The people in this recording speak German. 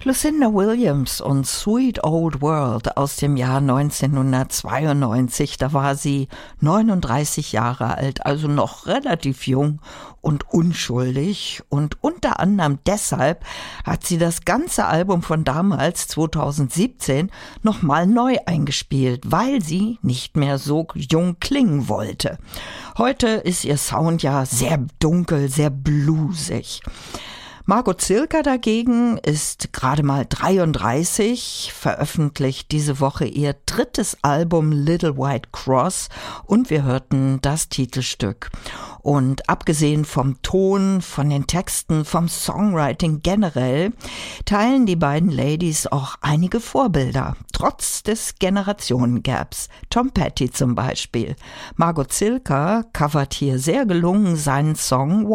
Lucinda Williams und Sweet Old World aus dem Jahr 1992. Da war sie 39 Jahre alt, also noch relativ jung und unschuldig. Und unter anderem deshalb hat sie das ganze Album von damals, 2017, nochmal neu eingespielt, weil sie nicht mehr so jung klingen wollte. Heute ist ihr Sound ja sehr dunkel, sehr bluesig. Margot Cilker dagegen ist gerade mal 33, veröffentlicht diese Woche ihr drittes Album Little White Cross und wir hörten das Titelstück. Und abgesehen vom Ton, von den Texten, vom Songwriting generell, teilen die beiden Ladies auch einige Vorbilder, trotz des Generationengaps. Tom Petty zum Beispiel. Margot Cilker covert hier sehr gelungen seinen Song